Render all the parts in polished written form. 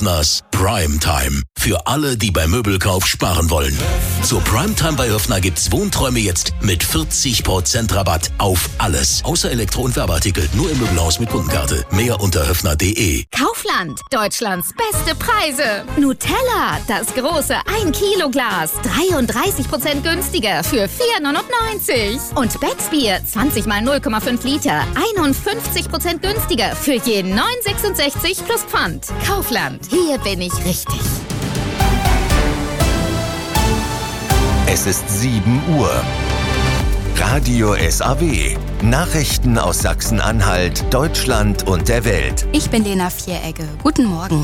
Höfners Primetime. Für alle, die beim Möbelkauf sparen wollen. Zur Primetime bei Höfner gibt's Wohnträume jetzt mit 40% Rabatt auf alles. Außer Elektro- und Werbeartikel. Nur im Möbelhaus mit Kundenkarte. Mehr unter höfner.de. Kaufland. Deutschlands beste Preise. Nutella. Das große 1 Kilo Glas. 33% günstiger für 4,99. Und Becksbier. 20 mal 0,5 Liter. 51% günstiger für je 9,66 plus Pfand. Kaufland. Hier bin ich richtig. Es ist 7 Uhr. Radio SAW. Nachrichten aus Sachsen-Anhalt, Deutschland und der Welt. Ich bin Lena Vieregge. Guten Morgen.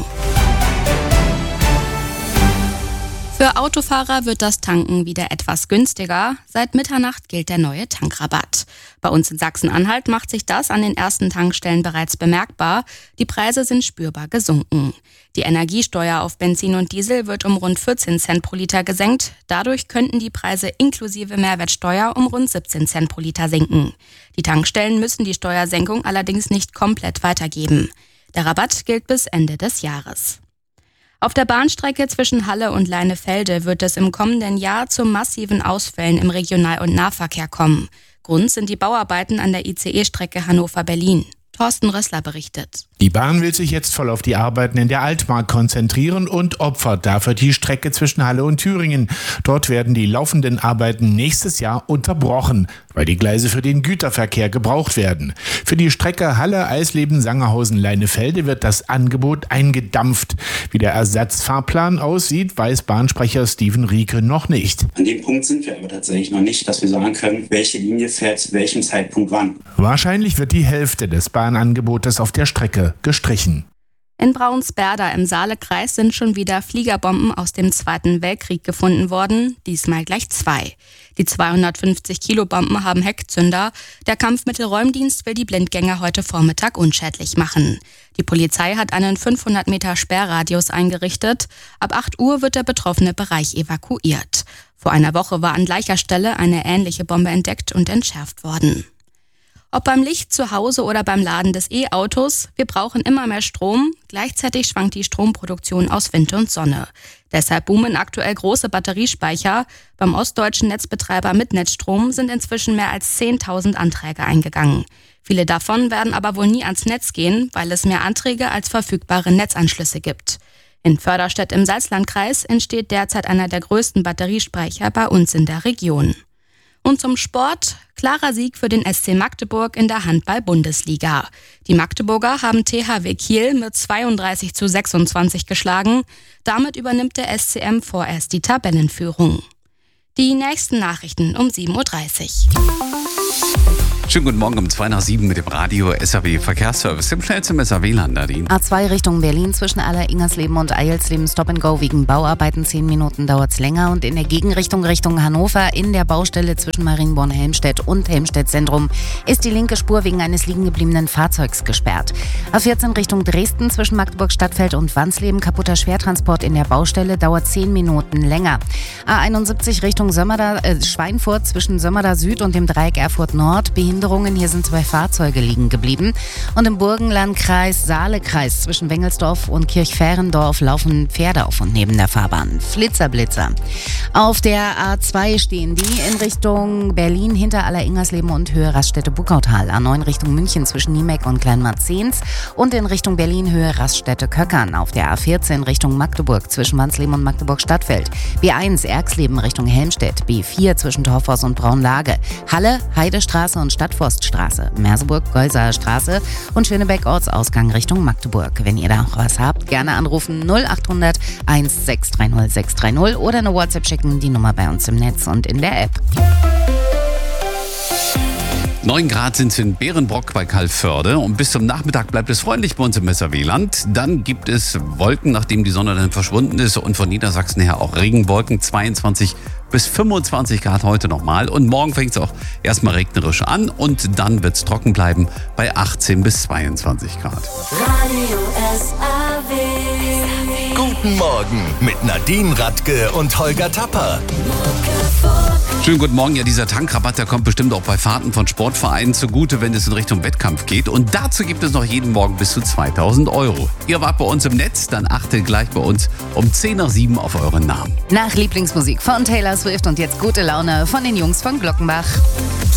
Für Autofahrer wird das Tanken wieder etwas günstiger. Seit Mitternacht gilt der neue Tankrabatt. Bei uns in Sachsen-Anhalt macht sich das an den ersten Tankstellen bereits bemerkbar. Die Preise sind spürbar gesunken. Die Energiesteuer auf Benzin und Diesel wird um rund 14 Cent pro Liter gesenkt. Dadurch könnten die Preise inklusive Mehrwertsteuer um rund 17 Cent pro Liter sinken. Die Tankstellen müssen die Steuersenkung allerdings nicht komplett weitergeben. Der Rabatt gilt bis Ende des Jahres. Auf der Bahnstrecke zwischen Halle und Leinefelde wird es im kommenden Jahr zu massiven Ausfällen im Regional- und Nahverkehr kommen. Grund sind die Bauarbeiten an der ICE-Strecke Hannover-Berlin. Thorsten Rössler berichtet. Die Bahn will sich jetzt voll auf die Arbeiten in der Altmark konzentrieren und opfert dafür die Strecke zwischen Halle und Thüringen. Dort werden die laufenden Arbeiten nächstes Jahr unterbrochen, weil die Gleise für den Güterverkehr gebraucht werden. Für die Strecke Halle, Eisleben, Sangerhausen, Leinefelde wird das Angebot eingedampft. Wie der Ersatzfahrplan aussieht, weiß Bahnsprecher Steven Rieke noch nicht. An dem Punkt sind wir aber tatsächlich noch nicht, dass wir sagen können, welche Linie fährt zu welchem Zeitpunkt wann. Wahrscheinlich wird die Hälfte des Bahnangebotes auf der Strecke gestrichen. In Braunsberda im Saalekreis sind schon wieder Fliegerbomben aus dem Zweiten Weltkrieg gefunden worden, diesmal gleich 2. Die 250-Kilo-Bomben haben Heckzünder. Der Kampfmittelräumdienst will die Blindgänger heute Vormittag unschädlich machen. Die Polizei hat einen 500 Meter Sperrradius eingerichtet. Ab 8 Uhr wird der betroffene Bereich evakuiert. Vor einer Woche war an gleicher Stelle eine ähnliche Bombe entdeckt und entschärft worden. Ob beim Licht zu Hause oder beim Laden des E-Autos, wir brauchen immer mehr Strom. Gleichzeitig schwankt die Stromproduktion aus Wind und Sonne. Deshalb boomen aktuell große Batteriespeicher. Beim ostdeutschen Netzbetreiber Mitnetzstrom sind inzwischen mehr als 10.000 Anträge eingegangen. Viele davon werden aber wohl nie ans Netz gehen, weil es mehr Anträge als verfügbare Netzanschlüsse gibt. In Förderstedt im Salzlandkreis entsteht derzeit einer der größten Batteriespeicher bei uns in der Region. Und zum Sport, klarer Sieg für den SC Magdeburg in der Handball-Bundesliga. Die Magdeburger haben THW Kiel mit 32:26 geschlagen. Damit übernimmt der SCM vorerst die Tabellenführung. Die nächsten Nachrichten um 7:30 Uhr. Schönen guten Morgen um 7:02 mit dem Radio SAW Verkehrsservice. Im schnellsten SAW-Land, Nadine. A2 Richtung Berlin zwischen Aller-Ingersleben und Eilsleben Stop and Go wegen Bauarbeiten. 10 Minuten dauert's länger. Und in der Gegenrichtung Richtung Hannover in der Baustelle zwischen Marienborn-Helmstedt und Helmstedt Zentrum ist die linke Spur wegen eines liegengebliebenen Fahrzeugs gesperrt. A14 Richtung Dresden zwischen Magdeburg Stadtfeld und Wansleben kaputter Schwertransport in der Baustelle dauert 10 Minuten länger. A71 Richtung Schweinfurt zwischen Sömmerda Süd und dem Dreieck Erfurt Nord. Hier sind 2 Fahrzeuge liegen geblieben. Und im Burgenlandkreis Saalekreis zwischen Wengelsdorf und Kirchfehrendorf laufen Pferde auf und neben der Fahrbahn. Flitzer. Auf der A2 stehen die in Richtung Berlin hinter Aller-Ingersleben und Höhe Raststätte-Buckautal. A9 Richtung München zwischen Niemeck und Kleinmarzens und in Richtung Berlin Höhe Raststätte-Köckern. Auf der A14 Richtung Magdeburg zwischen Wansleben und Magdeburg-Stadtfeld. B1 Erxleben Richtung Helmstedt. B4 zwischen Torfhaus und Braunlage. Halle, Heidestraße und Stadtforststraße, Merseburg, Golsaer Straße und Schönebeck Ortsausgang Richtung Magdeburg. Wenn ihr da noch was habt, gerne anrufen 0800 1630 630 oder eine WhatsApp schicken, die Nummer bei uns im Netz und in der App. 9 Grad sind es in Bärenbrock bei Calvörde und bis zum Nachmittag bleibt es freundlich bei uns im SAW-Land. Dann gibt es Wolken, nachdem die Sonne dann verschwunden ist und von Niedersachsen her auch Regenwolken, 22 bis 25 Grad heute nochmal. Und morgen fängt es auch erstmal regnerisch an und dann wird es trocken bleiben bei 18 bis 22 Grad. Radio SAW. Guten Morgen mit Nadine Radke und Holger Tapper. Schönen guten Morgen. Ja, dieser Tankrabatt, der kommt bestimmt auch bei Fahrten von Sportvereinen zugute, wenn es in Richtung Wettkampf geht. Und dazu gibt es noch jeden Morgen bis zu 2.000 €. Ihr wart bei uns im Netz, dann achtet gleich bei uns um 6:10 auf euren Namen. Nach Lieblingsmusik von Taylor Swift und jetzt gute Laune von den Jungs von Glockenbach.